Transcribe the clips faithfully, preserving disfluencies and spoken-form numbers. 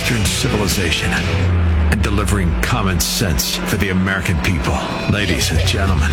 Western civilization and delivering common sense for the American people. Ladies and gentlemen,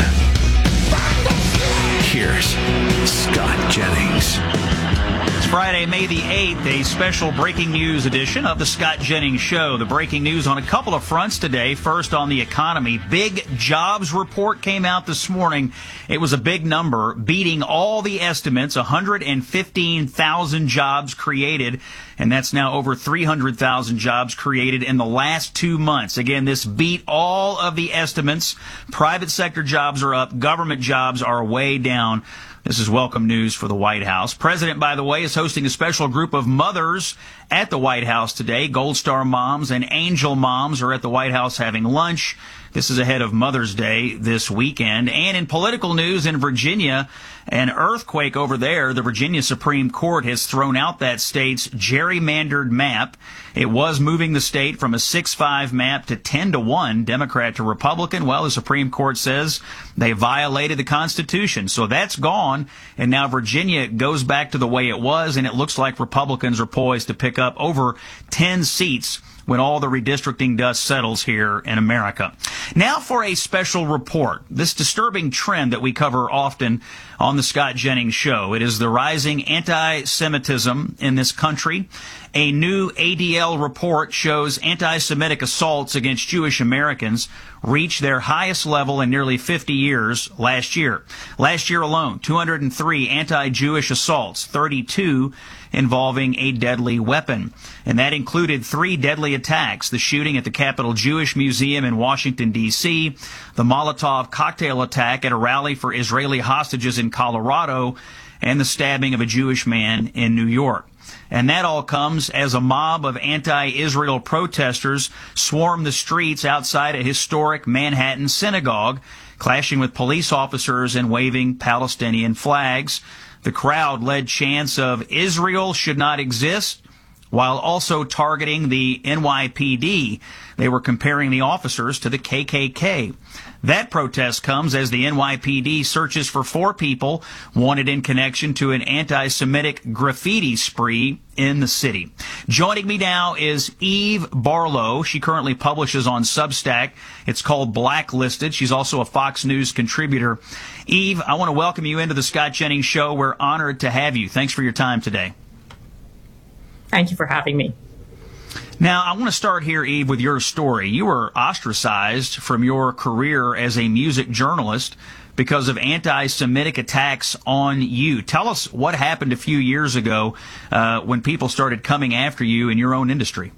here's Scott Jennings. It's Friday, May the eighth, a special breaking news edition of the Scott Jennings Show. The breaking news on a couple of fronts today. First, on the economy. Big jobs report came out this morning. It was a big number, beating all the estimates, one hundred fifteen thousand jobs created, and that's now over three hundred thousand jobs created in the last two months. Again, this beat all of the estimates. Private sector jobs are up. Government jobs are way down. This is welcome news for the White House. President, by the way, is hosting a special group of mothers at the White House today. Gold Star moms and angel moms are at the White House having lunch. This is ahead of Mother's Day this weekend. And in political news in Virginia, an earthquake over there. The Virginia Supreme Court has thrown out that state's gerrymandered map. It was moving the state from a six five map to ten to one, Democrat to Republican. Well, the Supreme Court says they violated the Constitution. So that's gone, and now Virginia goes back to the way it was, and it looks like Republicans are poised to pick up over ten seats when all the redistricting dust settles here in America. Now for a special report. This disturbing trend that we cover often on the Scott Jennings Show. It is the rising anti-Semitism in this country. A new A D L report shows anti-Semitic assaults against Jewish Americans reached their highest level in nearly fifty years last year. Last year alone, two hundred three anti-Jewish assaults, thirty-two involving a deadly weapon. And that included three deadly attacks: the shooting at the Capitol Jewish Museum in Washington, D C, the Molotov cocktail attack at a rally for Israeli hostages in Colorado, and the stabbing of a Jewish man in New York. And that all comes as a mob of anti-Israel protesters swarmed the streets outside a historic Manhattan synagogue, clashing with police officers and waving Palestinian flags. The crowd led chants of "Israel should not exist," while also targeting the N Y P D. They were comparing the officers to the K K K. That protest comes as the N Y P D searches for four people wanted in connection to an anti-Semitic graffiti spree in the city. Joining me now is Eve Barlow. She currently publishes on Substack. It's called Blacklisted. She's also a Fox News contributor. Eve, I want to welcome you into the Scott Jennings Show. We're honored to have you. Thanks for your time today. Thank you for having me. Now, I want to start here, Eve, with your story. You were ostracized from your career as a music journalist because of anti-Semitic attacks on you. Tell us what happened a few years ago uh, when people started coming after you in your own industry.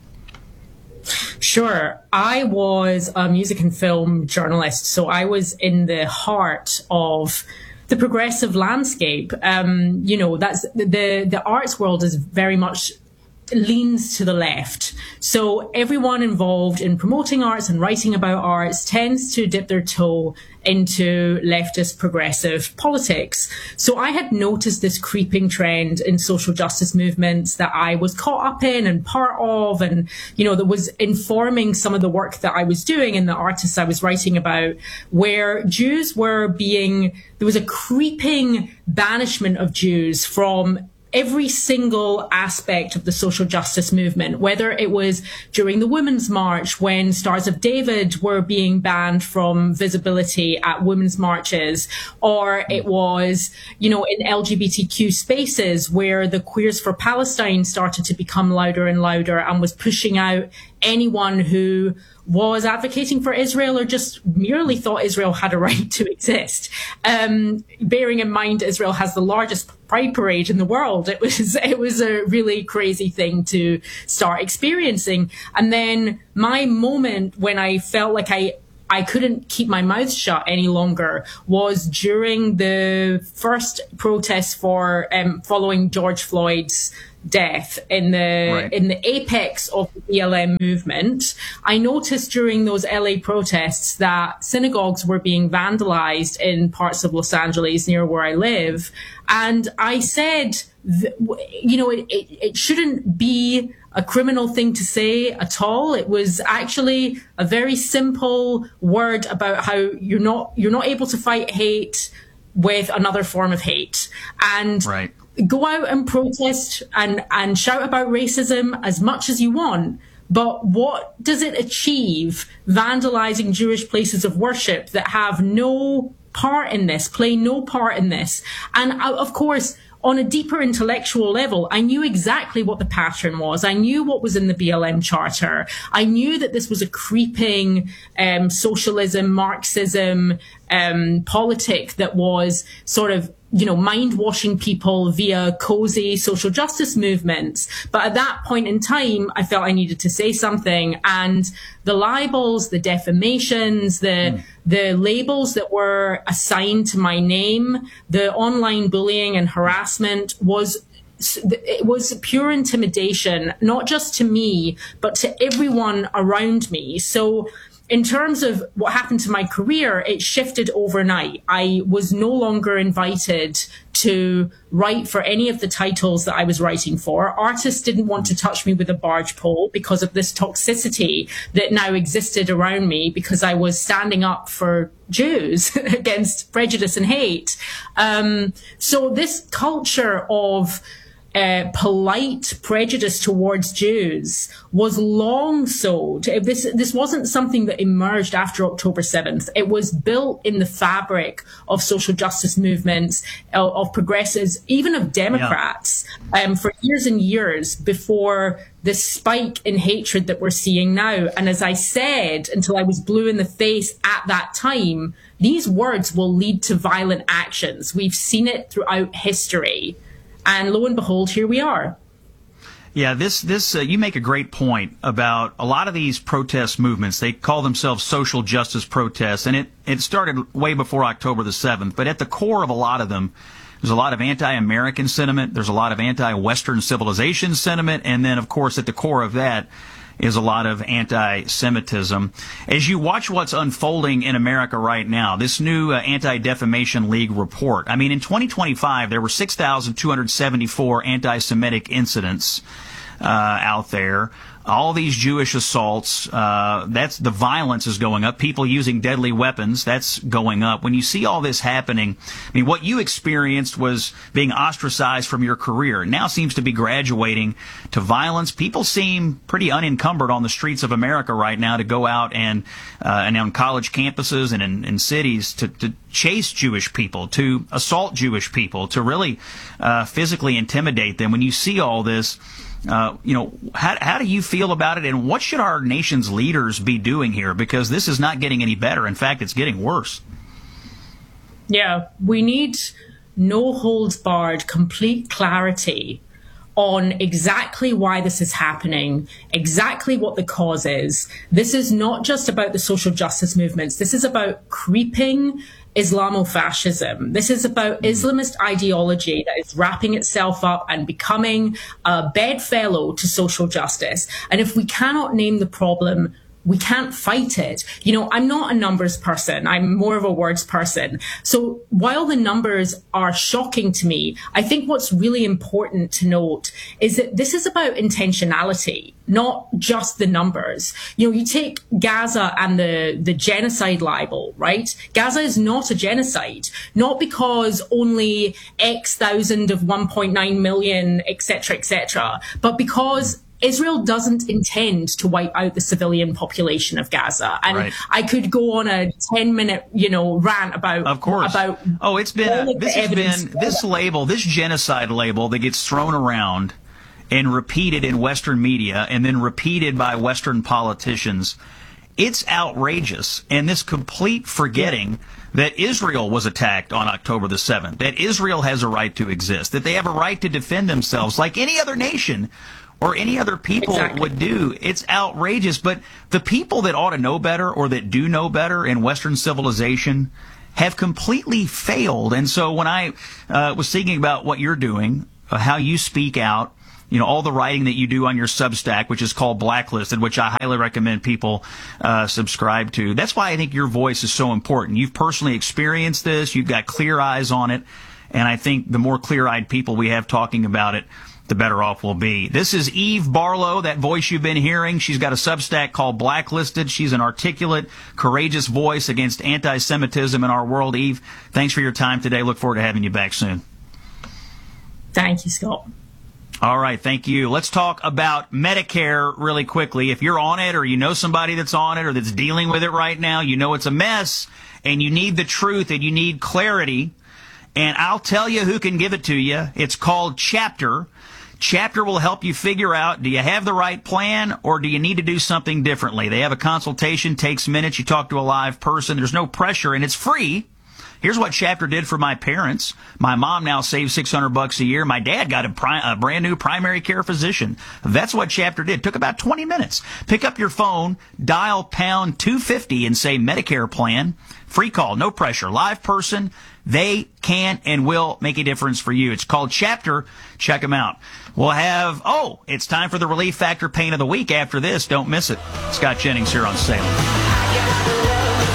Sure. I was a music and film journalist, so I was in the heart of the progressive landscape. Um, you know, that's the the arts world is very much leans to the left. So everyone involved in promoting arts and writing about arts tends to dip their toe into leftist progressive politics. So I had noticed this creeping trend in social justice movements that I was caught up in and part of, and, you know, that was informing some of the work that I was doing and the artists I was writing about, where Jews were being, there was a creeping banishment of Jews from every single aspect of the social justice movement, whether it was during the Women's March when Stars of David were being banned from visibility at women's marches, or it was, you know, in L G B T Q spaces where the Queers for Palestine started to become louder and louder and was pushing out anyone who was advocating for Israel or just merely thought Israel had a right to exist. Um, bearing in mind Israel has the largest pride parade in the world, it was it was a really crazy thing to start experiencing. And then my moment when I felt like I I couldn't keep my mouth shut any longer was during the first protests for um, following George Floyd's death in the right. in the apex of the B L M movement. I noticed during those L A protests that synagogues were being vandalized in parts of Los Angeles near where I live. And I said, th- you know, it, it, it shouldn't be a criminal thing to say at all. It was actually a very simple word about how you're not you're not able to fight hate with another form of hate. And right. go out and protest and, and shout about racism as much as you want. But what does it achieve vandalizing Jewish places of worship that have no part in this, play no part in this? And of course, on a deeper intellectual level, I knew exactly what the pattern was. I knew what was in the B L M charter. I knew that this was a creeping um, socialism, Marxism um, politic that was sort of, you know, mind-washing people via cozy social justice movements. But at that point in time, I felt I needed to say something. And the libels, the defamations, the, mm. the labels that were assigned to my name, the online bullying and harassment was it was pure intimidation, not just to me, but to everyone around me. So in terms of what happened to my career, it shifted overnight. I was no longer invited to write for any of the titles that I was writing for. Artists didn't want to touch me with a barge pole because of this toxicity that now existed around me because I was standing up for Jews against prejudice and hate. Um, so this culture of Uh, polite prejudice towards Jews was long sowed. This, this wasn't something that emerged after October seventh. It was built in the fabric of social justice movements, of, of progressives, even of Democrats, yeah. um, for years and years before the spike in hatred that we're seeing now. And as I said, until I was blue in the face at that time, these words will lead to violent actions. We've seen it throughout history. And lo and behold, here we are. Yeah, this this uh, you make a great point about a lot of these protest movements. They call themselves social justice protests, and it, it started way before October the seventh. But at the core of a lot of them, there's a lot of anti-American sentiment. There's a lot of anti-Western civilization sentiment. And then, of course, at the core of that is a lot of anti-Semitism. As you watch what's unfolding in America right now, this new uh, Anti-Defamation League report, I mean, in twenty twenty-five, there were six thousand two hundred seventy-four anti-Semitic incidents uh, out there. All these Jewish assaults, uh, that's the violence is going up. People using deadly weapons, that's going up. When you see all this happening, I mean, what you experienced was being ostracized from your career. It now seems to be graduating to violence. People seem pretty unencumbered on the streets of America right now to go out and, uh, and on college campuses and in, in cities to, to chase Jewish people, to assault Jewish people, to really uh, physically intimidate them. When you see all this, Uh, you know, how, how do you feel about it, and what should our nation's leaders be doing here? Because this is not getting any better. In fact, it's getting worse. Yeah, we need no holds barred, complete clarity on exactly why this is happening, exactly what the cause is. This is not just about the social justice movements. This is about creeping Islamofascism. This is about Islamist ideology that is wrapping itself up and becoming a bedfellow to social justice. And if we cannot name the problem, we can't fight it. You know, I'm not a numbers person. I'm more of a words person. So while the numbers are shocking to me, I think what's really important to note is that this is about intentionality, not just the numbers. You know, you take Gaza and the, the genocide libel, right? Gaza is not a genocide, not because only X thousand of one point nine million, et cetera, et cetera, but because Israel doesn't intend to wipe out the civilian population of Gaza. And right. I could go on a ten minute, you know, rant about, of course. about, oh, it's been, a, this has been, this label, this genocide label that gets thrown around and repeated in Western media and then repeated by Western politicians. It's outrageous. And this complete forgetting yeah. that Israel was attacked on October the seventh, that Israel has a right to exist, that they have a right to defend themselves like any other nation or any other people exactly. would do. It's outrageous. But the people that ought to know better or that do know better in Western civilization have completely failed. And so when I uh, was thinking about what you're doing, uh, how you speak out, you know, all the writing that you do on your Substack, which is called Blacklisted, which I highly recommend people uh, subscribe to. That's why I think your voice is so important. You've personally experienced this. You've got clear eyes on it. And I think the more clear-eyed people we have talking about it, the better off we'll be. This is Eve Barlow, that voice you've been hearing. She's got a Substack called Blacklisted. She's an articulate, courageous voice against anti-Semitism in our world. Eve, thanks for your time today. Look forward to having you back soon. Thank you, Scott. All right, thank you. Let's talk about Medicare really quickly. If you're on it or you know somebody that's on it or that's dealing with it right now, you know it's a mess and you need the truth and you need clarity. And I'll tell you who can give it to you. It's called Chapter. Chapter will help you figure out, do you have the right plan or do you need to do something differently? They have a consultation, takes minutes. You talk to a live person. There's no pressure and it's free. Here's what Chapter did for my parents. My mom now saves six hundred bucks a year. My dad got a, pri- a brand new primary care physician. That's what Chapter did. Took about twenty minutes. Pick up your phone, dial pound two fifty and say Medicare plan. Free call, no pressure, live person. They can and will make a difference for you. It's called Chapter. Check them out. We'll have, oh, it's time for the Relief Factor Pain of the Week after this. Don't miss it. Scott Jennings here on Salem.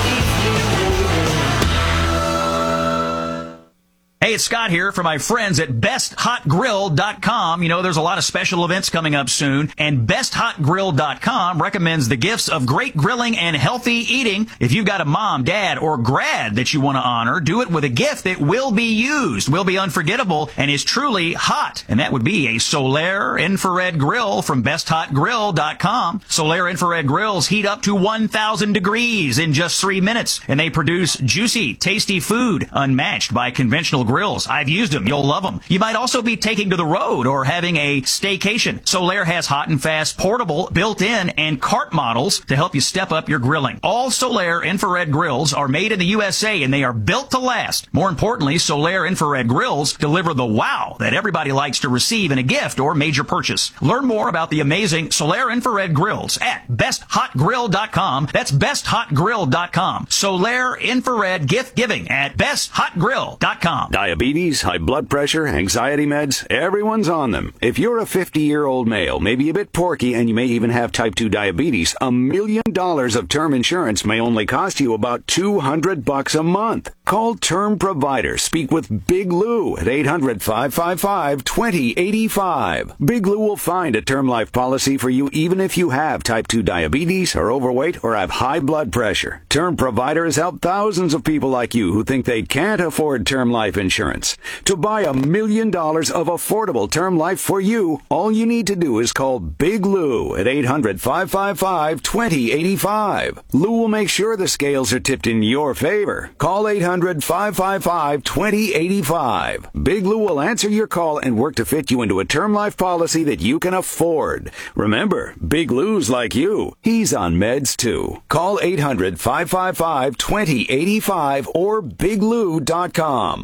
Hey, it's Scott here for my friends at best hot grill dot com. You know, there's a lot of special events coming up soon, and best hot grill dot com recommends the gifts of great grilling and healthy eating. If you've got a mom, dad, or grad that you want to honor, do it with a gift that will be used, will be unforgettable, and is truly hot. And that would be a Solaire infrared grill from best hot grill dot com. Solaire infrared grills heat up to one thousand degrees in just three minutes, and they produce juicy, tasty food unmatched by conventional grills. I've used them. You'll love them. You might also be taking to the road or having a staycation. Solaire has hot and fast, portable, built-in, and cart models to help you step up your grilling. All Solaire infrared grills are made in the U S A and they are built to last. More importantly, Solaire infrared grills deliver the wow that everybody likes to receive in a gift or major purchase. Learn more about the amazing Solaire infrared grills at best hot grill dot com. That's best hot grill dot com. Solaire infrared gift giving at best hot grill dot com. Diabetes, high blood pressure, anxiety meds, everyone's on them. If you're a fifty-year-old male, maybe a bit porky, and you may even have type two diabetes, a million dollars of term insurance may only cost you about two hundred bucks a month. Call Term Provider. Speak with Big Lou at eight hundred, five five five, two zero eight five. Big Lou will find a term life policy for you even if you have type two diabetes, are overweight, or have high blood pressure. Term Provider has helped thousands of people like you who think they can't afford term life insurance. Insurance. To buy a million dollars of affordable term life for you, all you need to do is call Big Lou at eight hundred, five five five, two zero eight five. Lou will make sure the scales are tipped in your favor. Call eight hundred, five five five, two zero eight five. Big Lou will answer your call and work to fit you into a term life policy that you can afford. Remember, Big Lou's like you. He's on meds too. Call eight hundred, five five five, two zero eight five or big lou dot com.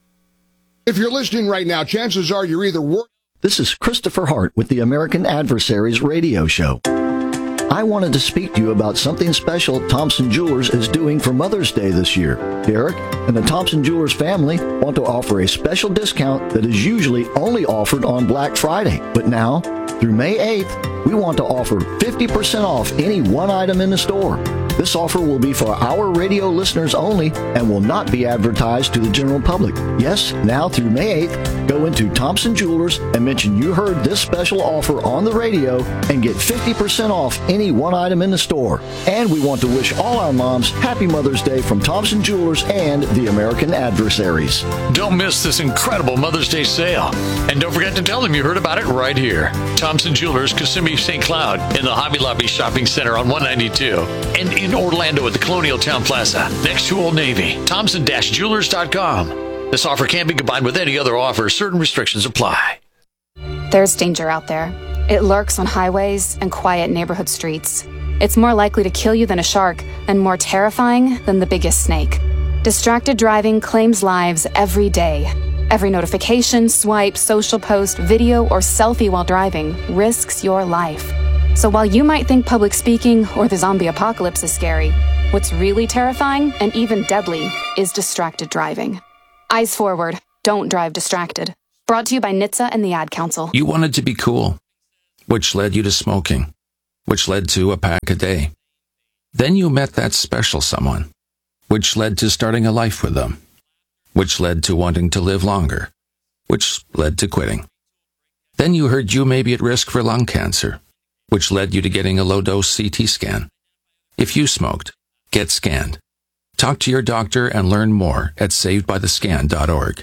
If you're listening right now, chances are you're either working. This is Christopher Hart with the American Adversaries radio show. I wanted to speak to you about something special Thompson Jewelers is doing for Mother's Day this year. Derek and the Thompson Jewelers family want to offer a special discount that is usually only offered on Black Friday. But now, through May eighth, we want to offer fifty percent off any one item in the store. This offer will be for our radio listeners only and will not be advertised to the general public. Yes, now through May eighth, go into Thompson Jewelers and mention you heard this special offer on the radio and get fifty percent off any one item in the store. And we want to wish all our moms Happy Mother's Day from Thompson Jewelers and the American Adversaries. Don't miss this incredible Mother's Day sale. And don't forget to tell them you heard about it right here. Thompson Jewelers, Kissimmee, Saint Cloud, in the Hobby Lobby Shopping Center on one ninety-two. And in Orlando at the Colonial Town Plaza, next to Old Navy. Thompson Jewelers dot com. This offer can't be combined with any other offer. Certain restrictions apply. There's danger out there. It lurks on highways and quiet neighborhood streets. It's more likely to kill you than a shark and more terrifying than the biggest snake. Distracted driving claims lives every day. Every notification, swipe, social post, video, or selfie while driving risks your life. So while you might think public speaking or the zombie apocalypse is scary, what's really terrifying and even deadly is distracted driving. Eyes forward. Don't drive distracted. Brought to you by N H T S A and the Ad Council. You wanted to be cool, which led you to smoking, which led to a pack a day. Then you met that special someone, which led to starting a life with them, which led to wanting to live longer, which led to quitting. Then you heard you may be at risk for lung cancer, which led you to getting a low-dose C T scan. If you smoked, get scanned. Talk to your doctor and learn more at saved by the scan dot org.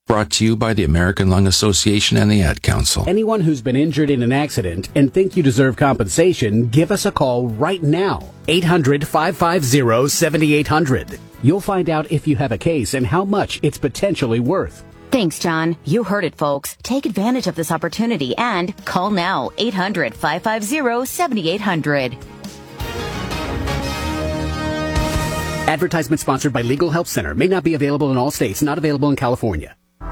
Brought to you by the American Lung Association and the Ad Council. Anyone who's been injured in an accident and think you deserve compensation, give us a call right now. eight hundred, five five zero, seven eight zero zero. You'll find out if you have a case and how much it's potentially worth. Thanks, John. You heard it, folks. Take advantage of this opportunity and call now. eight hundred, five five zero, seven eight zero zero. Advertisement sponsored by Legal Help Center. May not be available in all states. Not available in California.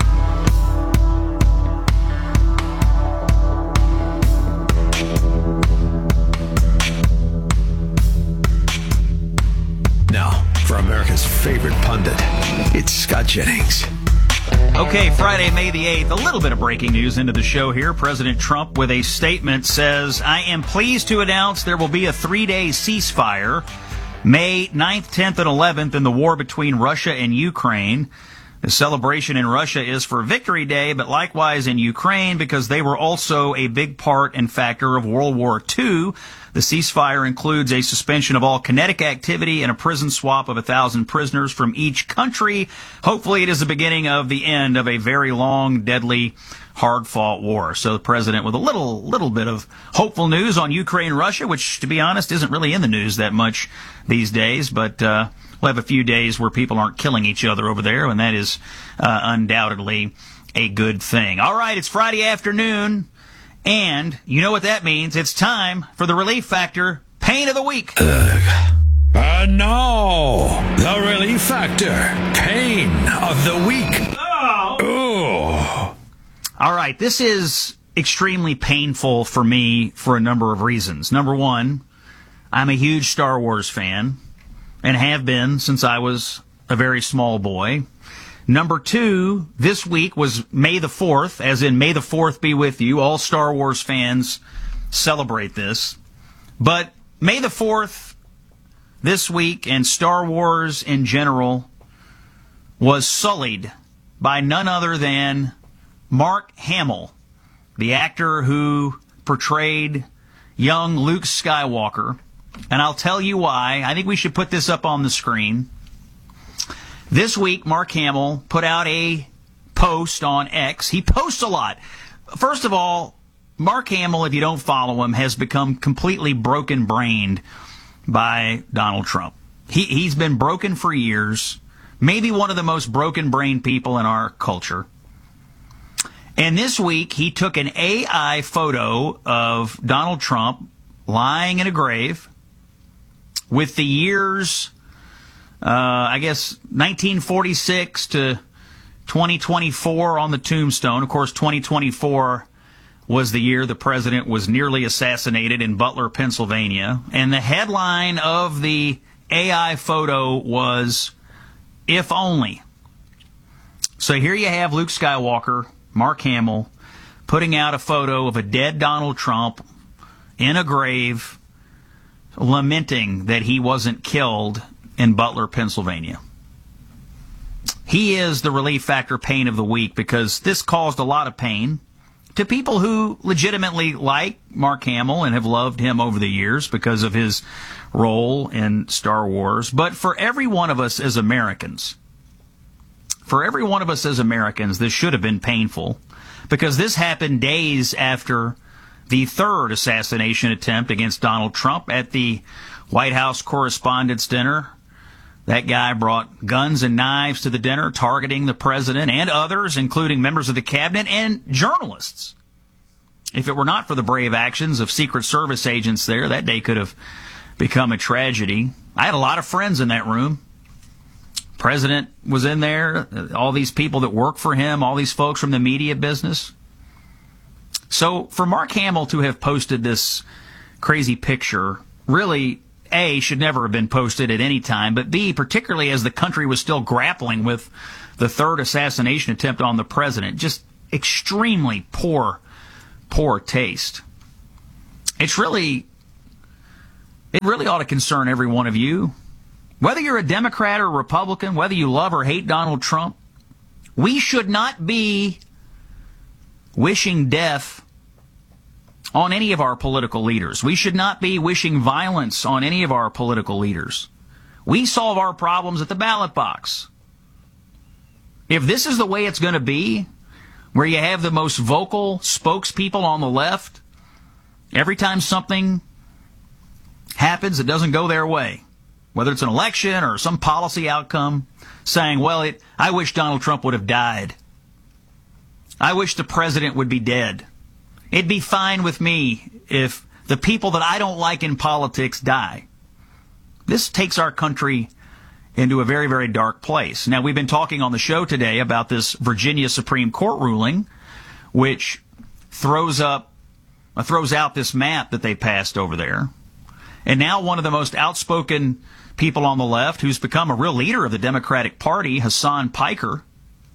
Now, for America's favorite pundit, it's Scott Jennings. Okay, Friday, May the eighth, a little bit of breaking news into the show here. President Trump, with a statement, says, I am pleased to announce there will be a three-day ceasefire May ninth, tenth, and eleventh in the war between Russia and Ukraine. The celebration in Russia is for Victory Day, but likewise in Ukraine because they were also a big part and factor of World War Two. The ceasefire includes a suspension of all kinetic activity and a prison swap of a thousand prisoners from each country. Hopefully it is the beginning of the end of a very long, deadly, hard-fought war. So the president with a little little bit of hopeful news on Ukraine-Russia, which, to be honest, isn't really in the news that much these days, but uh, we'll have a few days where people aren't killing each other over there, and that is uh, undoubtedly a good thing. All right, it's Friday afternoon. And you know what that means. It's time for the Relief Factor Pain of the Week. Ugh. And now, the Relief Factor Pain of the Week. Oh. All right, this is extremely painful for me for a number of reasons. Number one, I'm a huge Star Wars fan and have been since I was a very small boy. Number two, this week was May the fourth, as in May the fourth be with you. All Star Wars fans celebrate this. But May the fourth this week and Star Wars in general was sullied by none other than Mark Hamill, the actor who portrayed young Luke Skywalker. And I'll tell you why. I think we should put this up on the screen. This week, Mark Hamill put out a post on X. He posts a lot. First of all, Mark Hamill, if you don't follow him, has become completely broken-brained by Donald Trump. He, he's been broken for years, maybe one of the most broken-brained people in our culture. And this week, he took an A I photo of Donald Trump lying in a grave with the years... Uh, I guess nineteen forty-six to twenty twenty-four on the tombstone. Of course, twenty twenty-four was the year the president was nearly assassinated in Butler, Pennsylvania. And the headline of the A I photo was, "If Only." So here you have Luke Skywalker, Mark Hamill, putting out a photo of a dead Donald Trump in a grave, lamenting that he wasn't killed in Butler, Pennsylvania. He is the Relief Factor Pain of the Week because this caused a lot of pain to people who legitimately like Mark Hamill and have loved him over the years because of his role in Star Wars. But for every one of us as Americans, for every one of us as Americans, this should have been painful because this happened days after the third assassination attempt against Donald Trump at the White House Correspondents' Dinner. That guy brought guns and knives to the dinner, targeting the president and others, including members of the cabinet and journalists. If it were not for the brave actions of Secret Service agents there, that day could have become a tragedy. I had a lot of friends in that room. President was in there, all these people that work for him, all these folks from the media business. So for Mark Hamill to have posted this crazy picture really, A, should never have been posted at any time, but B, particularly as the country was still grappling with the third assassination attempt on the president, just extremely poor, poor taste. It's really, it really ought to concern every one of you. Whether you're a Democrat or a Republican, whether you love or hate Donald Trump, we should not be wishing death on any of our political leaders. We should not be wishing violence on any of our political leaders. We solve our problems at the ballot box. If this is the way it's going to be, where you have the most vocal spokespeople on the left, every time something happens that doesn't go their way, whether it's an election or some policy outcome, saying, well, it, I wish Donald Trump would have died. I wish the president would be dead. It'd be fine with me if the people that I don't like in politics die. This takes our country into a very, very dark place. Now, we've been talking on the show today about this Virginia Supreme Court ruling, which throws up, uh, throws out this map that they passed over there. And now one of the most outspoken people on the left, who's become a real leader of the Democratic Party, Hassan Piker,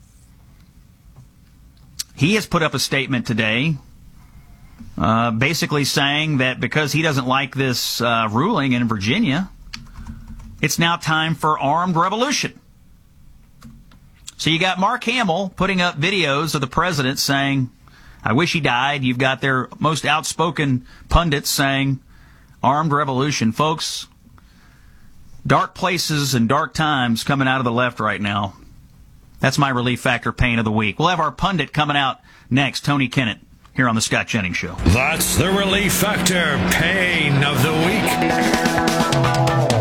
he has put up a statement today uh, basically saying that because he doesn't like this uh, ruling in Virginia, it's now time for armed revolution. So you got Mark Hamill putting up videos of the president saying, I wish he died. You've got their most outspoken pundits saying, armed revolution. Folks, dark places and dark times coming out of the left right now. That's my Relief Factor pain of the week. We'll have our pundit coming out next, Tony Kennett, here on the Scott Jennings Show. That's the Relief Factor pain of the week.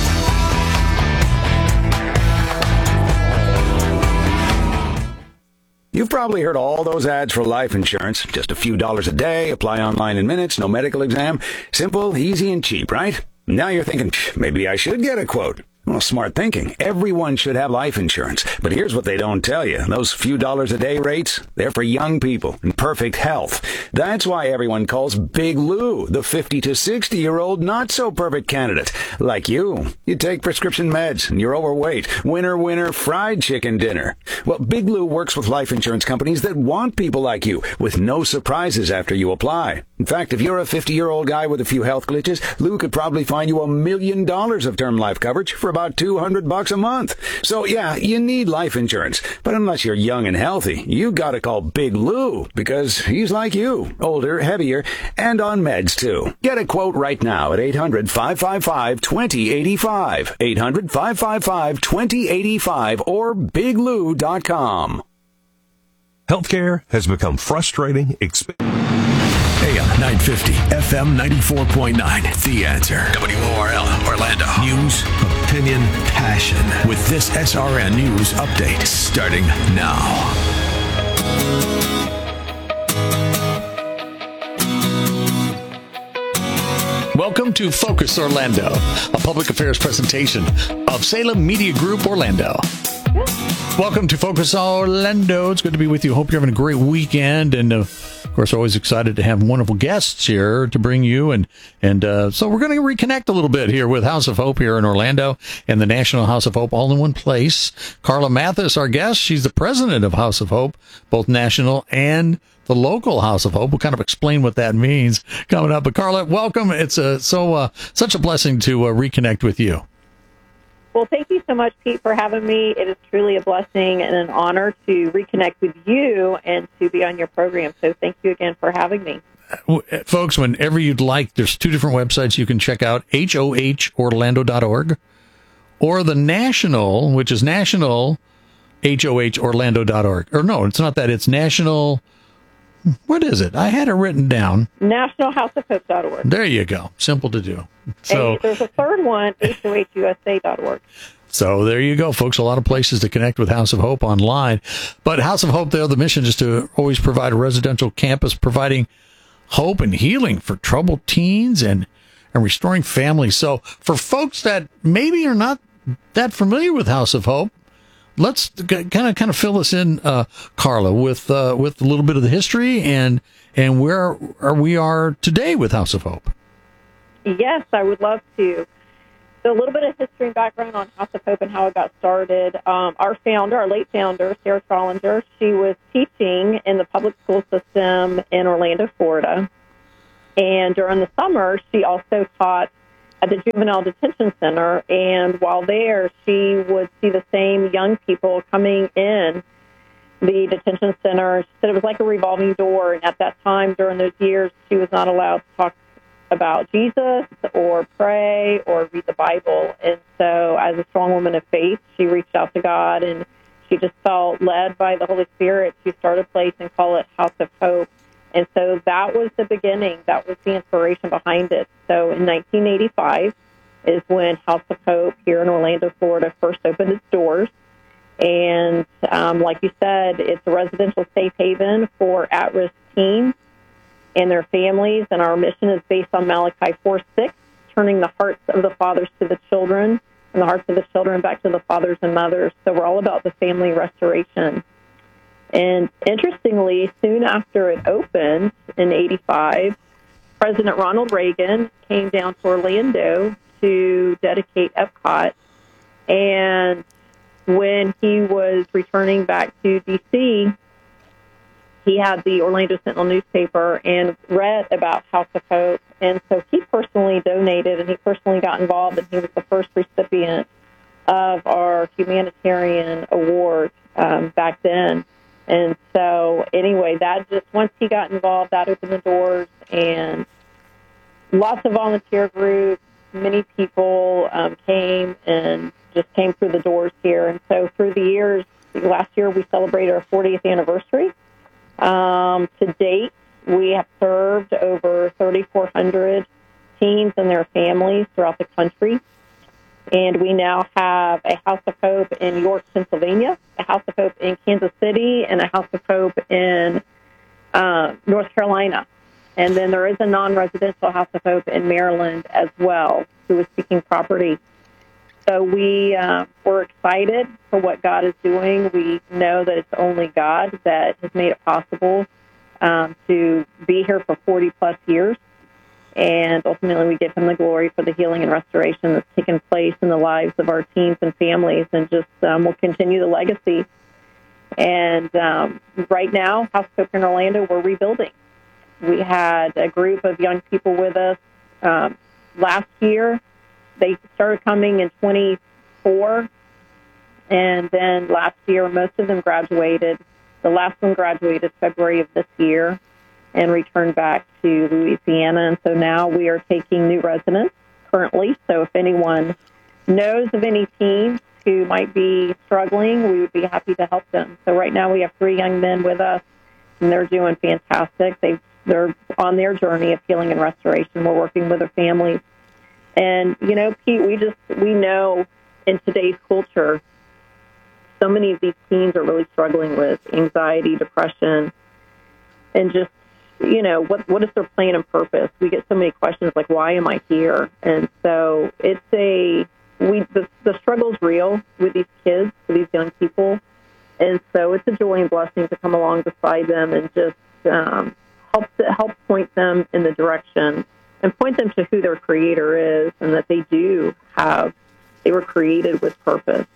You've probably heard all those ads for life insurance. Just a few dollars a day, apply online in minutes, no medical exam. Simple, easy, and cheap, right? Now you're thinking, maybe I should get a quote. Well, smart thinking. Everyone should have life insurance. But here's what they don't tell you. Those few dollars a day rates, they're for young people in perfect health. That's why everyone calls Big Lou the fifty to sixty-year-old not-so-perfect candidate. Like you. You take prescription meds and you're overweight. Winner, winner, fried chicken dinner. Well, Big Lou works with life insurance companies that want people like you, with no surprises after you apply. In fact, if you're a fifty-year-old guy with a few health glitches, Lou could probably find you a million dollars of term life coverage for about two hundred bucks a month. So yeah, you need life insurance. But unless you're young and healthy, you gotta call Big Lou, because he's like you, older, heavier, and on meds too. Get a quote right now at eight hundred, five five five, two zero eight five, eight hundred, five five five, two zero eight five, or big lou dot com. Healthcare has become frustrating, expensive. A M nine fifty, F M ninety-four point nine. The Answer. W O R L, Orlando. News, opinion, passion. With this S R N News update starting now. Welcome to Focus Orlando, a public affairs presentation of Salem Media Group Orlando. Welcome to Focus Orlando. It's good to be with you. Hope you're having a great weekend. And, uh, of course, always excited to have wonderful guests here to bring you. And, and uh, so we're going to reconnect a little bit here with House of Hope here in Orlando and the National House of Hope all in one place. Carla Mathis, our guest. She's the president of House of Hope, both national and the local House of Hope. We'll kind of explain what that means coming up. But, Carla, welcome. It's a, so uh, such a blessing to uh, reconnect with you. Well, thank you so much, Pete, for having me. It is truly a blessing and an honor to reconnect with you and to be on your program. So thank you again for having me. Folks, whenever you'd like, there's two different websites you can check out, H O H orlando dot org, or the national, which is national, H O H orlando dot org. Or no, it's not that. It's national... What is it? I had it written down. national house of hope dot org. There you go. Simple to do. So and there's a third one, H O H U S A dot org. So there you go, folks. A lot of places to connect with House of Hope online. But House of Hope, there, the mission is to always provide a residential campus providing hope and healing for troubled teens and, and restoring families. So for folks that maybe are not that familiar with House of Hope, let's kind of kind of fill us in, uh, Carla, with uh, with a little bit of the history and and where are we are today with House of Hope. Yes, I would love to. So a little bit of history and background on House of Hope and how it got started. Um, our founder, our late founder, Sarah Trollinger, she was teaching in the public school system in Orlando, Florida. And during the summer, she also taught at the Juvenile Detention Center, and while there, she would see the same young people coming in the detention center. She said it was like a revolving door, and at that time, during those years, she was not allowed to talk about Jesus or pray or read the Bible. And so as a strong woman of faith, she reached out to God, and she she just felt led by the Holy Spirit to start a place and call it House of Hope. And so that was the beginning. That was the inspiration behind it. So in nineteen eighty-five is when House of Hope here in Orlando, Florida, first opened its doors. And um, like you said, it's a residential safe haven for at-risk teens and their families. And our mission is based on Malachi four six, turning the hearts of the fathers to the children and the hearts of the children back to the fathers and mothers. So we're all about the family restoration. And interestingly, soon after it opened in eighty-five, President Ronald Reagan came down to Orlando to dedicate Epcot. And when he was returning back to D C, he had the Orlando Sentinel newspaper and read about House of Hope. And so he personally donated and he personally got involved, and he was the first recipient of our humanitarian award um, back then. And so anyway, that just, once he got involved, that opened the doors, and lots of volunteer groups, many people um, came and just came through the doors here. And so through the years, last year we celebrated our fortieth anniversary. Um, to date, we have served over thirty-four hundred teens and their families throughout the country. And we now have a House of Hope in York, Pennsylvania, a House of Hope in Kansas City, and a House of Hope in uh, North Carolina. And then there is a non-residential House of Hope in Maryland as well, who is seeking property. So we, uh, we're excited for what God is doing. We know that it's only God that has made it possible um, to be here for forty plus years. And ultimately, we give him the glory for the healing and restoration that's taken place in the lives of our teens and families, and just um, we'll continue the legacy. And um, right now, House of Hope in Orlando, we're rebuilding. We had a group of young people with us um, last year. They started coming in twenty-four, and then last year, most of them graduated. The last one graduated February of this year and returned back to Louisiana. And so now we are taking new residents currently. So if anyone knows of any teens who might be struggling, we would be happy to help them. So right now we have three young men with us, and they're doing fantastic. They've, they're on their journey of healing and restoration. We're working with their families. And, you know, Pete, we just, we know in today's culture, so many of these teens are really struggling with anxiety, depression, and just, you know, what what is their plan and purpose? We get so many questions like, why am I here? And so it's a, we the, the struggle's real with these kids, with these young people. And so it's a joy and blessing to come along beside them and just um, help help point them in the direction and point them to who their creator is, and that they do have, they were created with purpose.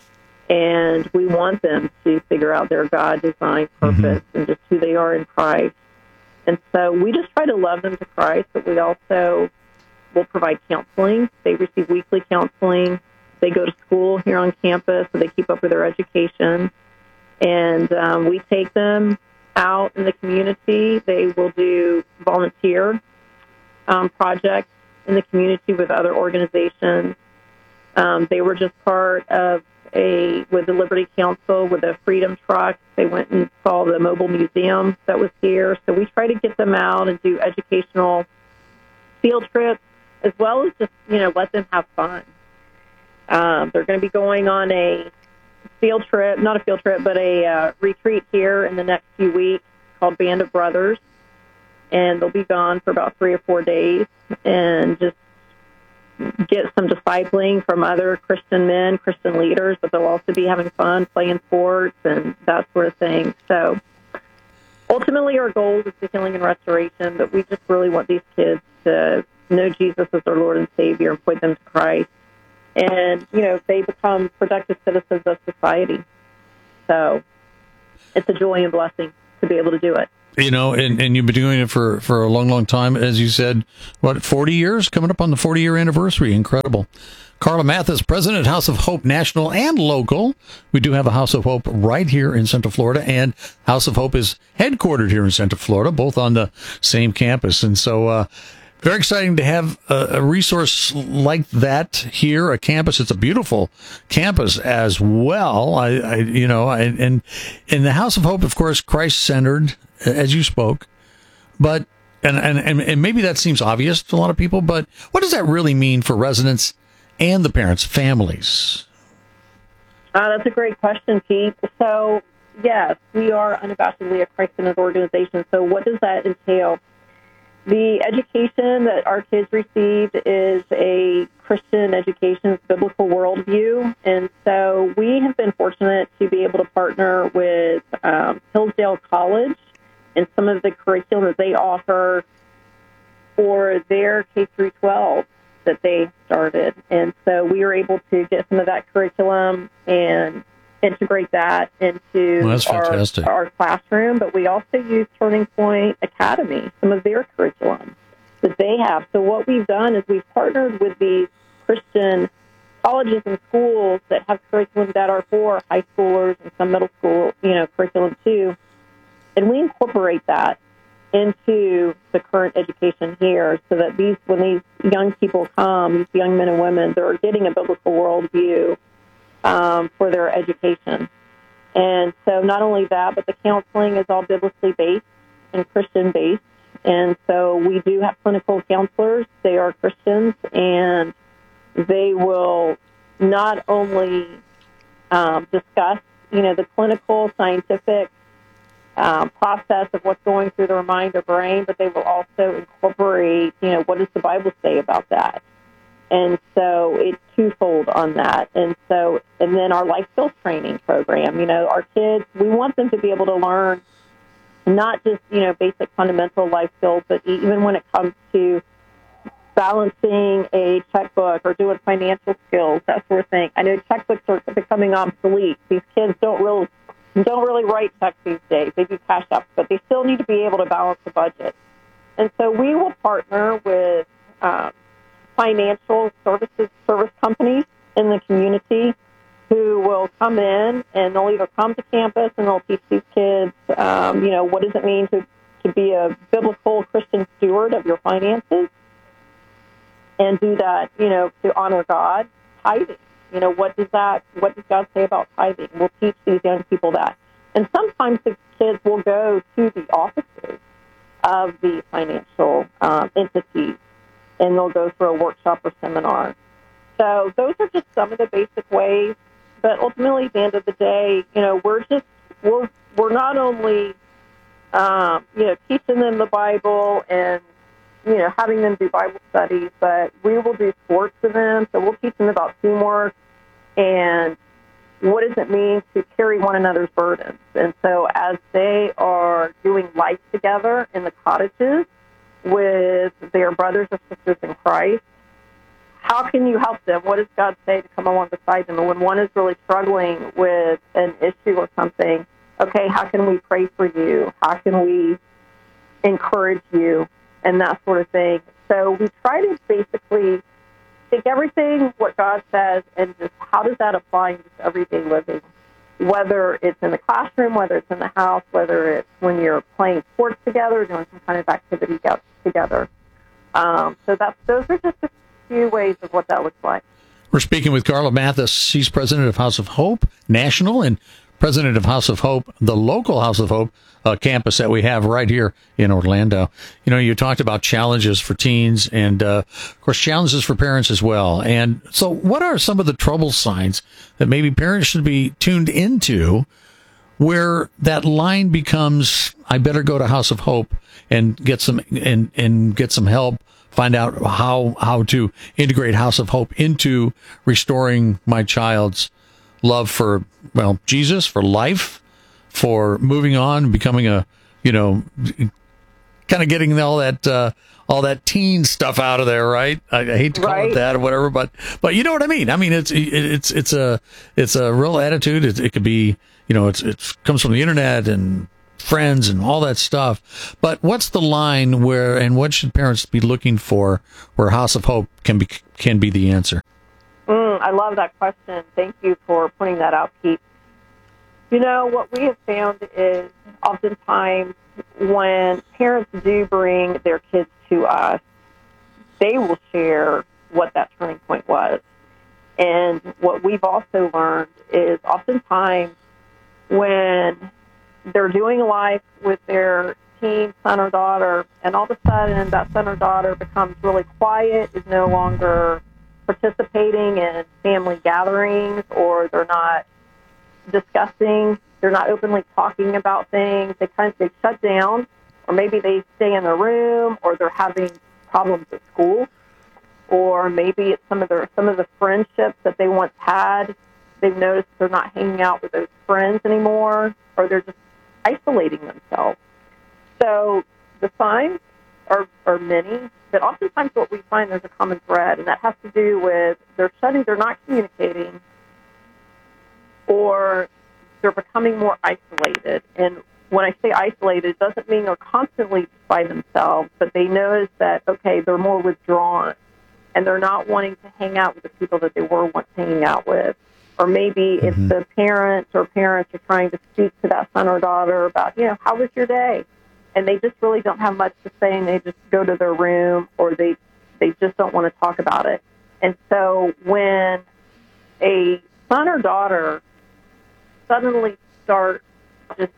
And we want them to figure out their God-designed purpose mm-hmm. and just who they are in Christ. And so we just try to love them to Christ, but we also will provide counseling. They receive weekly counseling. They go to school here on campus, so they keep up with their education. And um, we take them out in the community. They will do volunteer um, projects in the community with other organizations. Um, they were just part of a, with the Liberty Council, with a Freedom Truck. They went and saw the mobile museum that was here. So we try to get them out and do educational field trips, as well as just, you know, let them have fun. Um, they're going to be going on a field trip, not a field trip, but a uh, retreat here in the next few weeks called Band of Brothers. And they'll be gone for about three or four days and just get some discipling from other Christian men, Christian leaders, but they'll also be having fun, playing sports, and that sort of thing. So ultimately our goal is the healing and restoration, but we just really want these kids to know Jesus as their Lord and Savior and point them to Christ. And, you know, they become productive citizens of society. So it's a joy and blessing to be able to do it. You know, and, and you've been doing it for, for a long, long time. As you said, what, forty years? Coming up on the forty-year anniversary. Incredible. Carla Mathis, President, House of Hope National and Local. We do have a House of Hope right here in Central Florida, and House of Hope is headquartered here in Central Florida, both on the same campus. And so uh, very exciting to have a, a resource like that here, a campus. It's a beautiful campus as well. I, I you know, I, and in the House of Hope, of course, Christ-centered, as you spoke, but and, and and maybe that seems obvious to a lot of people, but what does that really mean for residents and the parents, families? Uh, that's a great question, Pete. So, yes, we are unabashedly a Christ-centered organization. So what does that entail? The education that our kids received is a Christian education, biblical worldview. And so we have been fortunate to be able to partner with um, Hillsdale College and some of the curriculum that they offer for their K through twelve that they started. And so we were able to get some of that curriculum and integrate that into well, that's our, fantastic. our classroom. But we also use Turning Point Academy, some of their curriculum that they have. So what we've done is we've partnered with these Christian colleges and schools that have curriculum that are for high schoolers and some middle school, you know, curriculum too. And we incorporate that into the current education here so that these, when these young people come, these young men and women, they're getting a biblical worldview um, for their education. And so not only that, but the counseling is all biblically based and Christian based. And so we do have clinical counselors. They are Christians, and they will not only um, discuss, you know, the clinical scientific Um, process of what's going through their mind or brain, but they will also incorporate, you know, what does the Bible say about that? And so it's twofold on that. And so, and then our life skills training program, you know, our kids, we want them to be able to learn not just, you know, basic fundamental life skills, but even when it comes to balancing a checkbook or doing financial skills, that sort of thing. I know checkbooks are becoming obsolete. These kids don't really don't really write checks these days. They do cash apps, but they still need to be able to balance the budget. And so we will partner with um, financial services service companies in the community who will come in, and they'll either come to campus and they'll teach these kids, um, you know, what does it mean to, to be a biblical Christian steward of your finances and do that, you know, to honor God, tithing. You know, what does that, what does God say about tithing? We'll teach these young people that. And sometimes the kids will go to the offices of the financial um, entities, and they'll go for a workshop or seminar. So those are just some of the basic ways. But ultimately, at the end of the day, you know, we're just, we're, we're not only, um, you know, teaching them the Bible and, you know, having them do Bible studies, but we will do sports with them. So we'll teach them about teamwork and what does it mean to carry one another's burdens. And so as they are doing life together in the cottages with their brothers or sisters in Christ, how can you help them? What does God say to come along beside them? And when one is really struggling with an issue or something, okay, how can we pray for you? How can we encourage you? And that sort of thing. So we try to basically take everything, what God says, and just how does that apply in just everyday living, whether it's in the classroom, whether it's in the house, whether it's when you're playing sports together, doing some kind of activity together. Um, so that's those are just a few ways of what that looks like. We're speaking with Carla Mathis. She's president of House of Hope National and president of House of Hope, the local House of Hope uh, campus that we have right here in Orlando. You know, you talked about challenges for teens and, uh, of course, challenges for parents as well. And so what are some of the trouble signs that maybe parents should be tuned into where that line becomes, I better go to House of Hope and get some and, and get some help, find out how how to integrate House of Hope into restoring my child's love for, well, Jesus, for life, for moving on, becoming a, you know, kind of getting all that uh, all that teen stuff out of there, right? I, I hate to call right. it that or whatever, but but you know what I mean. I mean, it's it's it's a it's a real attitude. It, it could be, you know, it's it comes from the internet and friends and all that stuff. But what's the line where, and what should parents be looking for where House of Hope can be can be the answer? Mm, I love that question. Thank you for pointing that out, Pete. You know, what we have found is oftentimes when parents do bring their kids to us, they will share what that turning point was. And what we've also learned is oftentimes when they're doing life with their teen son or daughter, and all of a sudden that son or daughter becomes really quiet, is no longer participating in family gatherings, or they're not discussing, they're not openly talking about things, they kind of they shut down, or maybe they stay in their room, or they're having problems at school, or maybe it's some of their some of the friendships that they once had, they've noticed they're not hanging out with those friends anymore, or they're just isolating themselves. So the signs are, are many, but oftentimes what we find there's a common thread, and that has to do with they're shutting, they're not communicating, or they're becoming more isolated. And when I say isolated, it doesn't mean they're constantly by themselves, but they notice that, okay, they're more withdrawn, and they're not wanting to hang out with the people that they were once hanging out with. Or maybe mm-hmm. if the parents or parents are trying to speak to that son or daughter about, you know, how was your day? And they just really don't have much to say, and they just go to their room, or they, they just don't want to talk about it. And so when a son or daughter suddenly start just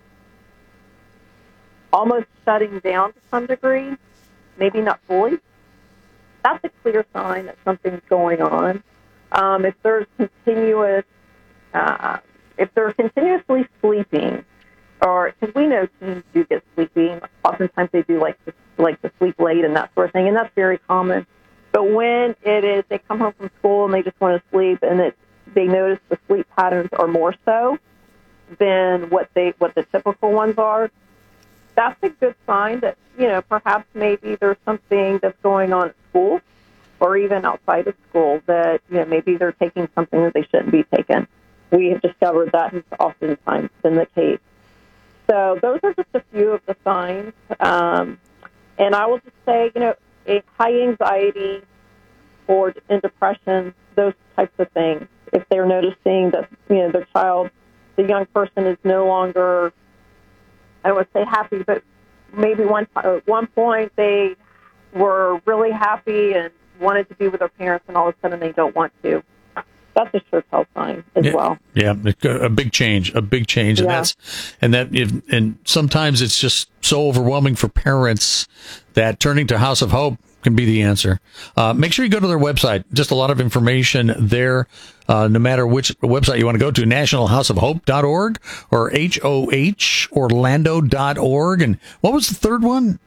almost shutting down to some degree, maybe not fully, that's a clear sign that something's going on. Um, if there's continuous, uh, if they're continuously sleeping, or because we know teens do get sleepy, oftentimes they do like to like to sleep late and that sort of thing, and that's very common. But when it is, they come home from school and they just want to sleep, and it, they notice the sleep patterns are more so than what they what the typical ones are. That's a good sign that, you know, perhaps maybe there's something that's going on at school, or even outside of school, that, you know, maybe they're taking something that they shouldn't be taking. We have discovered that has oftentimes been the case. So those are just a few of the signs. Um, and I will just say, you know, a high anxiety or in depression, those types of things. If they're noticing that, you know, their child, the young person is no longer, I would say happy, but maybe one at one point they were really happy and wanted to be with their parents, and all of a sudden they don't want to. That's a sure tell sign as yeah, well. Yeah, a big change, a big change, and yeah. that's and that if, and sometimes it's just so overwhelming for parents that turning to House of Hope can be the answer. Uh, make sure you go to their website. Just a lot of information there. Uh, no matter which website you want to go to, national house of hope dot org or H O H orlando dot org. And what was the third one?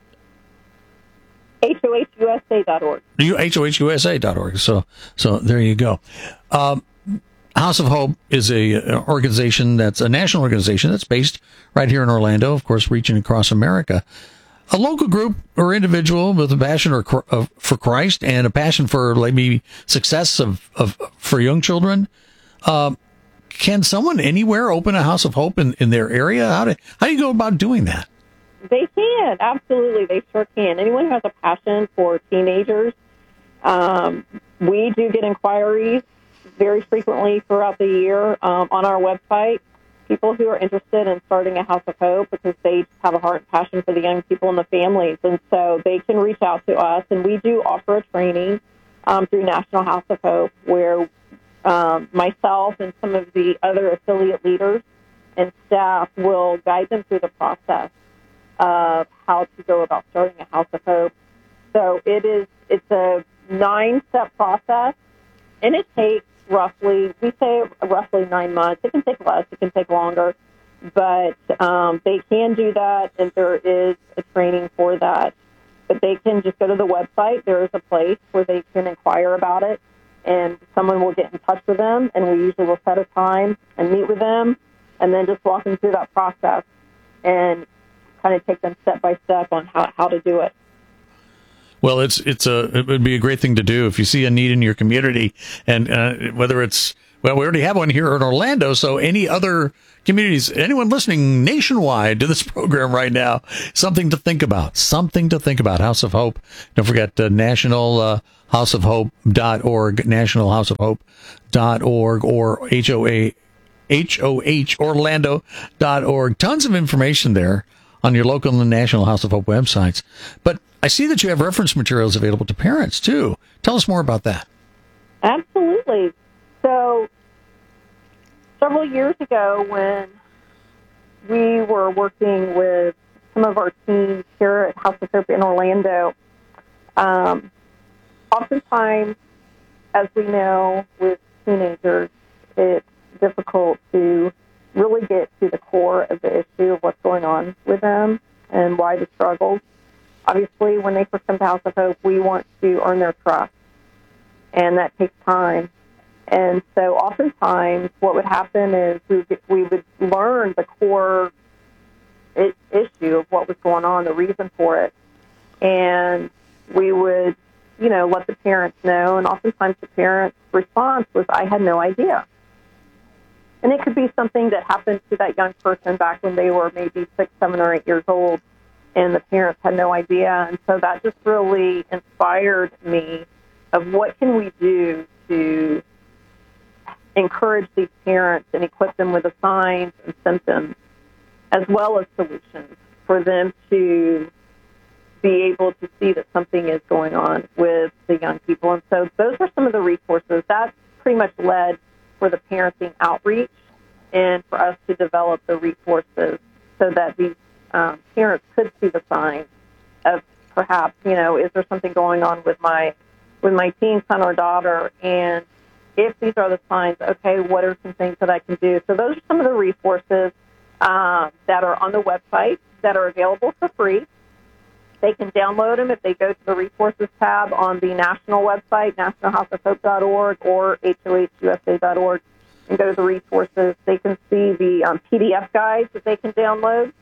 H O H U S A dot org. H O H U S A dot org. So, so there you go. Um, House of Hope is a, an organization that's a national organization that's based right here in Orlando, of course, reaching across America. A local group or individual with a passion or, uh, for Christ and a passion for maybe success of, of for young children. Um, can someone anywhere open a House of Hope in, in their area? How do how do you go about doing that? They can, absolutely. They sure can. Anyone who has a passion for teenagers, um, we do get inquiries very frequently throughout the year um, on our website. People who are interested in starting a House of Hope because they have a heart and passion for the young people and the families. And so they can reach out to us, and we do offer a training um, through National House of Hope where um, myself and some of the other affiliate leaders and staff will guide them through the process of how to go about starting a House of Hope. So it is, it's a nine-step process, and it takes roughly, we say roughly nine months. It can take less, it can take longer, but um, they can do that, and there is a training for that. But they can just go to the website. There is a place where they can inquire about it, and someone will get in touch with them, and we usually will set a time and meet with them, and then just walk them through that process and kind of take them step by step on how, how to do it. Well, it's it's a it would be a great thing to do if you see a need in your community, and uh, whether it's well, we already have one here in Orlando, so any other communities, anyone listening nationwide to this program right now, something to think about, something to think about. House of Hope. Don't forget uh, national uh, house of hope dot org, national house of hope dot org, or H O A H O H orlando dot org. Tons of information there on your local and national House of Hope websites. But I see that you have reference materials available to parents, too. Tell us more about that. Absolutely. So several years ago when we were working with some of our teams here at House of Hope in Orlando, um, oftentimes, as we know, with teenagers, it's difficult to really get to the core of the issue of what's going on with them and why the struggles. Obviously, when they first come to House of Hope, we want to earn their trust, and that takes time. And so oftentimes what would happen is we would, we would learn the core I- issue of what was going on, the reason for it, and we would, you know, let the parents know, and oftentimes the parents' response was, I had no idea. And it could be something that happened to that young person back when they were maybe six, seven, or eight years old, and the parents had no idea. And so that just really inspired me of what can we do to encourage these parents and equip them with the signs and symptoms as well as solutions for them to be able to see that something is going on with the young people. And so those are some of the resources. That pretty much led for the parenting outreach and for us to develop the resources so that these um, parents could see the signs of perhaps, you know, is there something going on with my with my teen son or daughter? And if these are the signs, okay, what are some things that I can do? So those are some of the resources um, that are on the website that are available for free. They can download them if they go to the resources tab on the national website, national house of hope dot org or H O H U S A dot org, and go to the resources. They can see the um, P D F guides that they can download.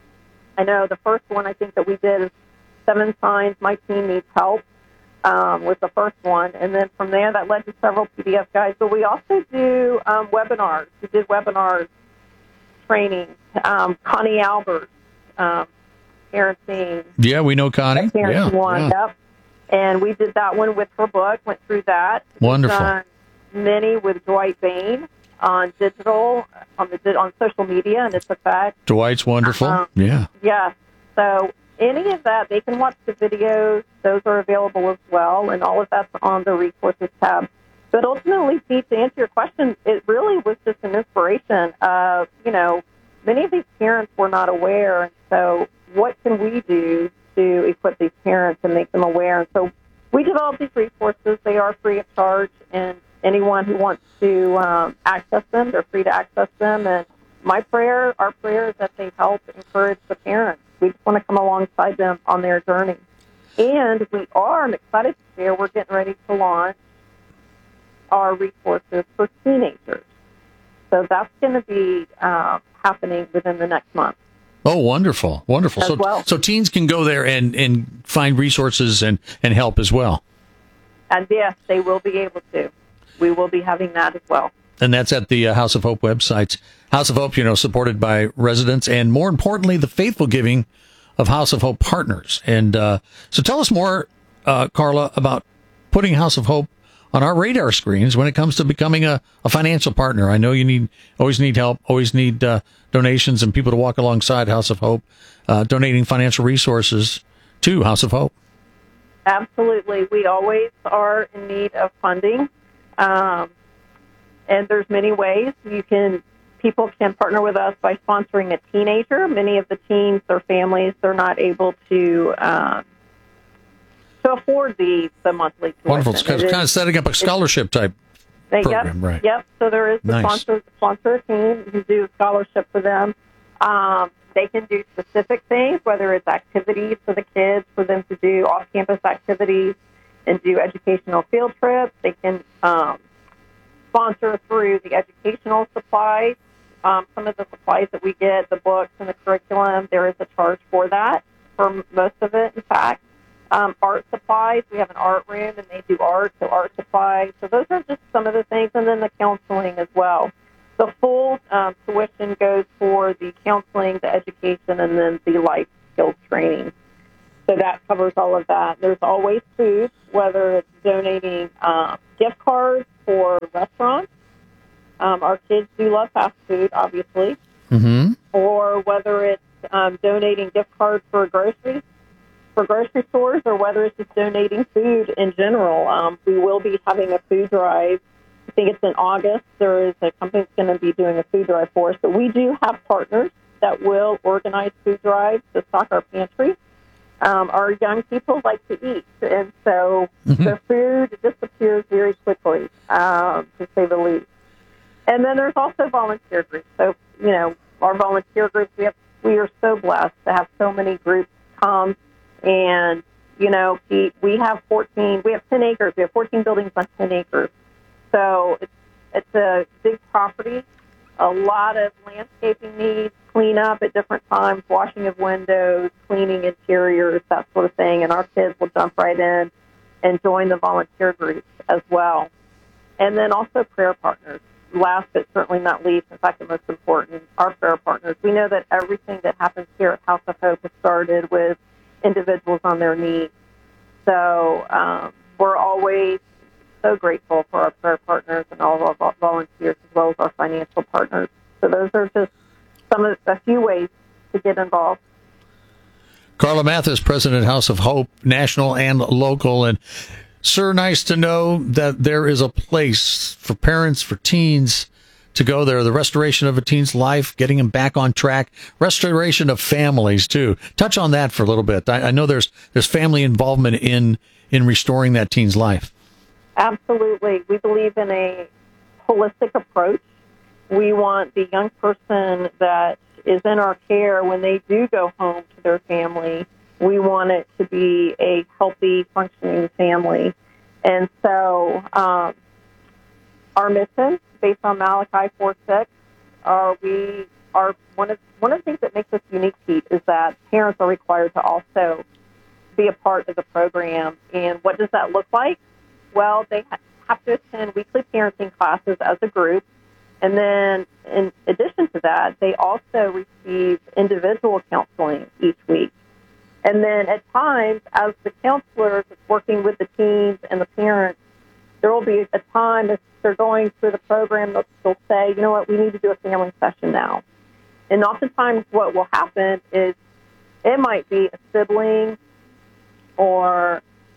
I know the first one I think that we did is Seven Signs My Teen Needs Help um, was the first one. And then from there, that led to several P D F guides. But we also do um, webinars. We did webinars, training. Um, Connie Albert, um, parenting. Yeah, we know Connie. Parenting Yeah, one, yeah. yep. And we did that one with her book, went through that. Wonderful. We've done many with Dwight Bain on digital, on the on social media and its effect. Dwight's wonderful. Um, yeah. Yes. So any of that, they can watch the videos. Those are available as well, and all of that's on the resources tab. But ultimately, Pete, to answer your question, it really was just an inspiration of, you know, many of these parents were not aware. And so what can we do to equip these parents and make them aware? And so we developed these resources. They are free of charge, and anyone who wants to um, access them, they're free to access them. And my prayer, our prayer is that they help encourage the parents. We just want to come alongside them on their journey. And we are, I'm excited to share, we're getting ready to launch our resources for teenagers. So that's going to be uh, happening within the next month. Oh, wonderful. Wonderful. As So well. so teens can go there and, and find resources and, and help as well. And yes, they will be able to. We will be having that as well. And that's at the uh, House of Hope websites. House of Hope, you know, supported by residents and, more importantly, the faithful giving of House of Hope partners. And uh, so tell us more, uh, Carla, about putting House of Hope on our radar screens when it comes to becoming a, a financial partner. I know you need always need help, always need uh, donations and people to walk alongside House of Hope, uh, donating financial resources to House of Hope. Absolutely. We always are in need of funding. Um, and there's many ways you can, people can partner with us by sponsoring a teenager. Many of the teens, their families, they're not able to, um, to afford the, the monthly tuition. Wonderful. It's kind of, It kind of is- setting up a scholarship type They, program, yep, right? Yep. So there is the Nice. sponsor, sponsor a team who do a scholarship for them. Um, they can do specific things, whether it's activities for the kids, for them to do off-campus activities and do educational field trips. They can um, sponsor through the educational supplies. Um, some of the supplies that we get, the books and the curriculum, there is a charge for that, for most of it, in fact. Um, art supplies, we have an art room, and they do art, so art supplies. So those are just some of the things, and then the counseling as well. The full um, tuition goes for the counseling, the education, and then the life skills training. So that covers all of that. There's always food, whether it's donating uh, gift cards for restaurants. Um, our kids do love fast food, obviously. Mm-hmm. Or whether it's um, donating gift cards for groceries, for grocery stores, or whether it's just donating food in general. Um, we will be having a food drive. I think it's in August. There is a company that's going to be doing a food drive for us. But we do have partners that will organize food drives to stock our pantry. Um, our young people like to eat, and so mm-hmm. the food disappears very quickly, um, to say the least. And then there's also volunteer groups. So, you know, our volunteer groups, we have we are so blessed to have so many groups come. And, you know, Pete, we have fourteen, we have ten acres. We have fourteen buildings on ten acres. So it's, it's a big property, a lot of landscaping needs, cleanup at different times, washing of windows, cleaning interiors, that sort of thing. And our kids will jump right in and join the volunteer groups as well. And then also prayer partners. Last but certainly not least, in fact, the most important, our prayer partners. We know that everything that happens here at House of Hope has started with individuals on their knees. So um, we're always so grateful for our prayer partners and all of our volunteers, as well as our financial partners. So those are just some of a few ways to get involved. Carla Mathis, President, House of Hope, national and local. And, sir, nice to know that there is a place for parents, for teens to go there. The restoration of a teen's life, getting them back on track, restoration of families, too. Touch on that for a little bit. I, I know there's there's family involvement in, in restoring that teen's life. Absolutely. We believe in a holistic approach. We want the young person that is in our care, when they do go home to their family, we want it to be a healthy, functioning family. And so um, our mission, based on Malachi four six, are we are one of one of the things that makes us unique, Pete, is that parents are required to also be a part of the program. And what does that look like? Well, they ha- have to attend weekly parenting classes as a group. And then in addition to that, they also receive individual counseling each week. And then at times, as the counselors working with the teens and the parents, there will be a time if they're going through the program, they'll, they'll say, you know what, we need to do a family session now. And oftentimes what will happen is it might be a sibling or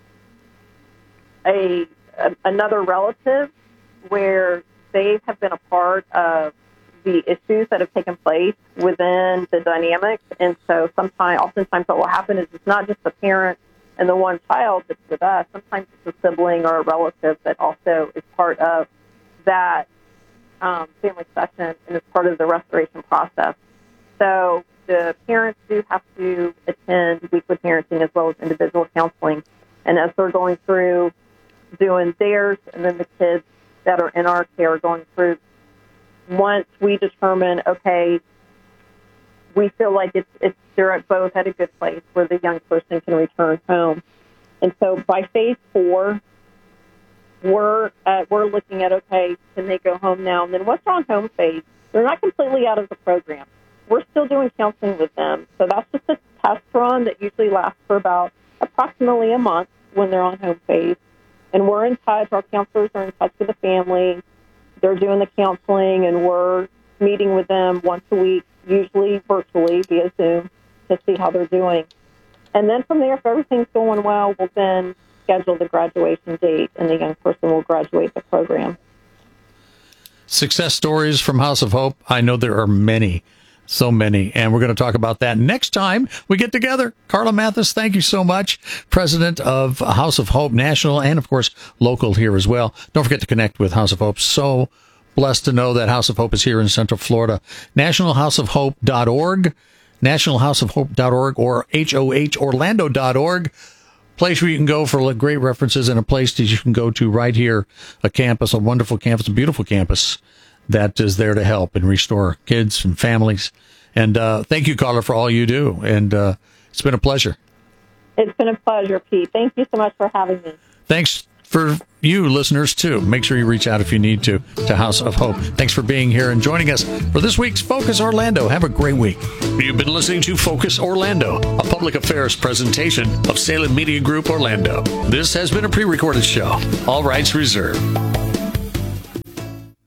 a, a another relative where they have been a part of the issues that have taken place within the dynamics. And so sometimes, oftentimes what will happen is it's not just the parent and the one child that's with us. Sometimes it's a sibling or a relative that also is part of that um, family session and is part of the restoration process. So the parents do have to attend weekly parenting as well as individual counseling. And as they're going through doing theirs, and then the kids that are in our care going through, once we determine, okay, we feel like it's, it's they're at both at a good place where the young person can return home. And so by phase four, we're uh, we're looking at, okay, can they go home now? And then what's on home phase? They're not completely out of the program. We're still doing counseling with them. So that's just a test run that usually lasts for about approximately a month when they're on home phase. And we're in touch. Our counselors are in touch with the family. They're doing the counseling, and we're meeting with them once a week, usually virtually via Zoom, to see how they're doing. And then from there, if everything's going well, we'll then schedule the graduation date, and the young person will graduate the program. Success stories from House of Hope. I know there are many. So many. And we're going to talk about that next time we get together. Carla Mathis, thank you so much. President of House of Hope National and, of course, local here as well. Don't forget to connect with House of Hope. So blessed to know that House of Hope is here in Central Florida. national house of hope dot org, national house of hope dot org, or H O H orlando dot org. Place where you can go for great references, and a place that you can go to right here, a campus, a wonderful campus, a beautiful campus that is there to help and restore kids and families. And uh, thank you, Carla, for all you do. And uh, it's been a pleasure. It's been a pleasure, Pete. Thank you so much for having me. Thanks for you, listeners, too. Make sure you reach out if you need to, to House of Hope. Thanks for being here and joining us for this week's Focus Orlando. Have a great week. You've been listening to Focus Orlando, a public affairs presentation of Salem Media Group Orlando. This has been a pre-recorded show. All rights reserved.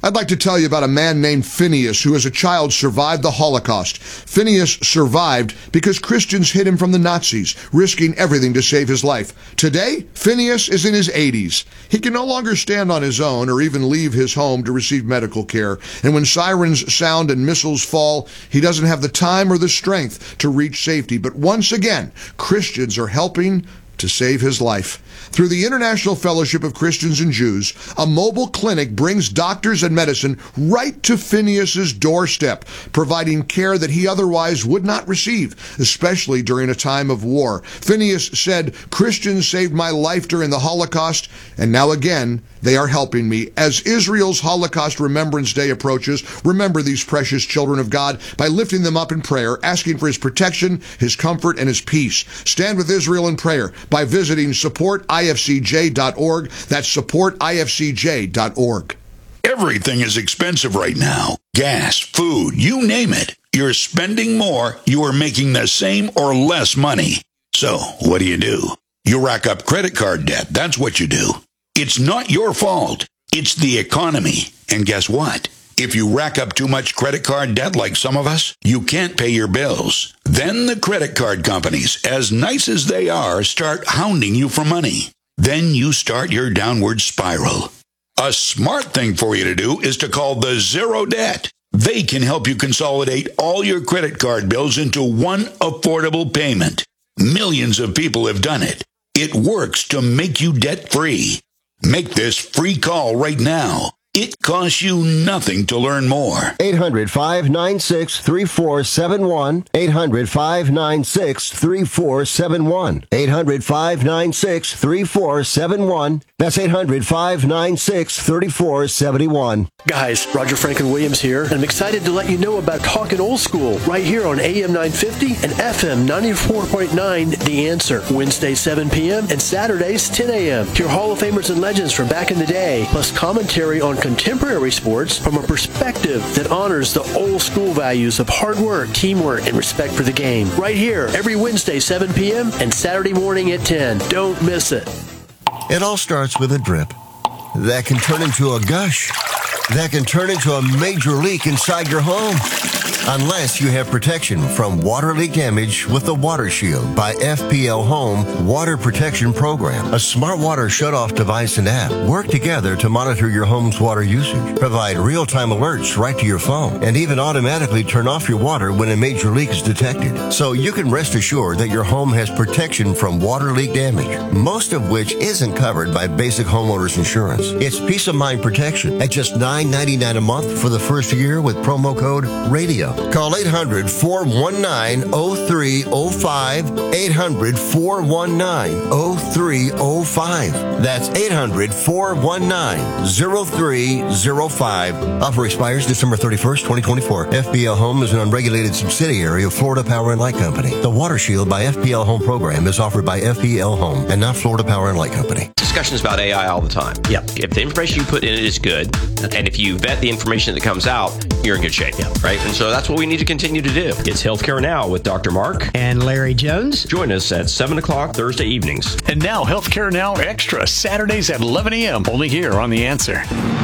I'd like to tell you about a man named Phineas who as a child survived the Holocaust. Phineas survived because Christians hid him from the Nazis, risking everything to save his life. Today, Phineas is in his eighties. He can no longer stand on his own or even leave his home to receive medical care. And when sirens sound and missiles fall, he doesn't have the time or the strength to reach safety. But once again, Christians are helping to save his life. Through the International Fellowship of Christians and Jews, a mobile clinic brings doctors and medicine right to Phineas's doorstep, providing care that he otherwise would not receive, especially during a time of war. Phineas said, "Christians saved my life during the Holocaust, and now again, they are helping me." As Israel's Holocaust Remembrance Day approaches, remember these precious children of God by lifting them up in prayer, asking for his protection, his comfort, and his peace. Stand with Israel in prayer by visiting support I F C J dot org. That's support I F C J dot org. Everything is expensive right now. Gas, food, you name it. You're spending more, you are making the same or less money. So, what do you do? You rack up credit card debt. That's what you do. It's not your fault. It's the economy. And guess what? If you rack up too much credit card debt like some of us, you can't pay your bills. Then the credit card companies, as nice as they are, start hounding you for money. Then you start your downward spiral. A smart thing for you to do is to call the Zero Debt. They can help you consolidate all your credit card bills into one affordable payment. Millions of people have done it. It works to make you debt-free. Make this free call right now. It costs you nothing to learn more. eight hundred, five nine six, three four seven one. eight hundred, five nine six, three four seven one. eight hundred, five nine six, three four seven one. That's eight hundred, five nine six, three four seven one. Guys, Roger Franklin Williams here, and I'm excited to let you know about Talkin' Old School right here on A M nine fifty and F M ninety-four point nine The Answer. Wednesdays seven p.m. and Saturdays ten a.m. Hear Hall of Famers and legends from back in the day, plus commentary on contemporary sports from a perspective that honors the old school values of hard work, teamwork, and respect for the game. Right here, every Wednesday, seven p.m. and Saturday morning at ten. Don't miss it. It all starts with a drip that can turn into a gush, that can turn into a major leak inside your home. Unless you have protection from water leak damage with the Water Shield by F P L Home Water Protection Program. A smart water shutoff device and app work together to monitor your home's water usage, provide real-time alerts right to your phone, and even automatically turn off your water when a major leak is detected. So you can rest assured that your home has protection from water leak damage, most of which isn't covered by basic homeowners insurance. It's peace of mind protection at just nine ninety-nine a month for the first year with promo code RADIO. Call eight hundred, four one nine, oh three oh five, eight hundred, four one nine, oh three oh five. That's eight hundred, four one nine, oh three oh five. Offer expires December thirty-first, twenty twenty-four. F P L Home is an unregulated subsidiary of Florida Power and Light Company. The Water Shield by F P L Home program is offered by F P L Home and not Florida Power and Light Company. Discussions about A I all the time. Yep. If the information you put in it is good, and if you vet the information that comes out, you're in good shape. Yep. Right? And so that's what we need to continue to do. It's Healthcare Now with Doctor Mark and Larry Jones. Join us at seven o'clock Thursday evenings. And now Healthcare Now Extra, Saturdays at eleven a.m. only here on The Answer.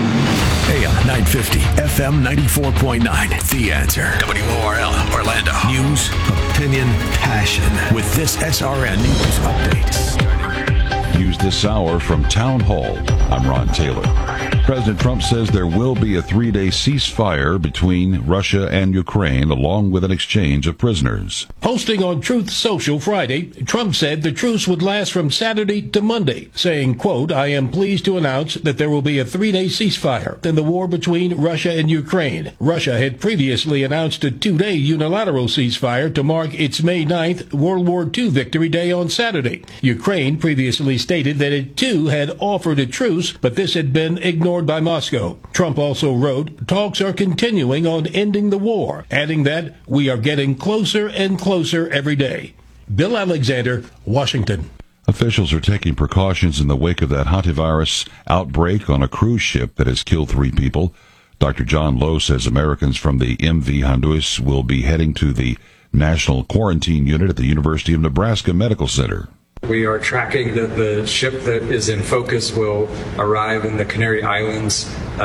A M nine fifty, F M ninety-four point nine. The Answer. W O R L, Orlando. News, opinion, passion. With this S R N News Update. News this hour from Town Hall. I'm Ron Taylor. President Trump says there will be a three-day ceasefire between Russia and Ukraine, along with an exchange of prisoners. Posting on Truth Social Friday, Trump said the truce would last from Saturday to Monday, saying, quote, "I am pleased to announce that there will be a three-day ceasefire in the war between Russia and Ukraine." Russia had previously announced a two-day unilateral ceasefire to mark its May ninth World War Two Victory Day on Saturday. Ukraine previously stated that it too had offered a truce, but this had been ignored by Moscow. Trump also wrote, "Talks are continuing on ending the war," adding that we are getting closer and closer every day. Bill Alexander, Washington. Officials are taking precautions in the wake of that hantavirus outbreak on a cruise ship that has killed three people. Doctor John Lowe says Americans from the M V Honduras will be heading to the National Quarantine Unit at the University of Nebraska Medical Center. We are tracking that the ship that is in focus will arrive in the Canary Islands uh,